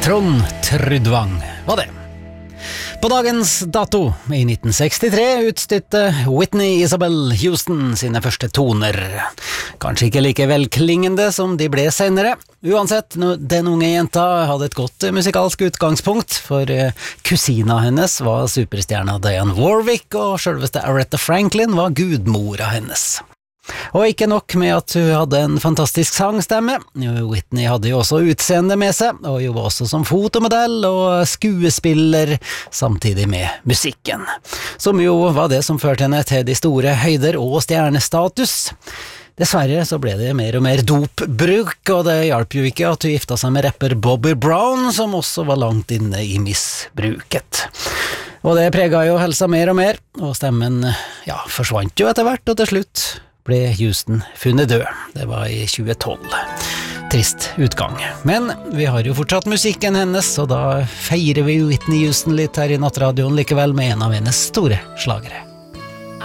Trond Trudvang var det. På dagens dato, i 1963, utstøtte Whitney Isabel Houston sine første toner. Kanskje ikke like velklingende som de ble senere. Uansett, den unge jenta hadde et godt musikalsk utgangspunkt, for kusina hennes var superstjerna Diane Warwick, og selveste Aretha Franklin var gudmora hennes. Og ikke nok med at hun hadde en fantastisk sangstemme, Whitney hadde jo også utseende med seg, og jo også som fotomodell og skuespiller samtidig med musikken, som jo var det som førte henne til de store høyder og stjernestatus. Dessverre så ble det mer og mer dopbruk, og det hjalp jo ikke at hun gifta seg med rapper Bobby Brown, som også var langt inne i misbruket. Og det preget jo helsa mer og mer, og stemmen, forsvant jo etter hvert, og til slutt ble Houston funnet død. Det var i 2012. Trist utgang. Men vi har jo fortsatt musikken hennes, og da feirer vi Whitney Houston litt her i Nattradioen likevel med en av hennes store slagere.